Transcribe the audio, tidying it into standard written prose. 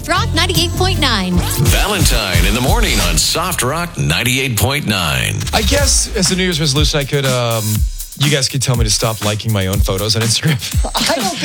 Soft Rock 98.9. Valentine in the morning on Soft Rock 98.9. I guess as a New Year's resolution, I could, you guys could tell me to stop liking my own photos on Instagram. I don't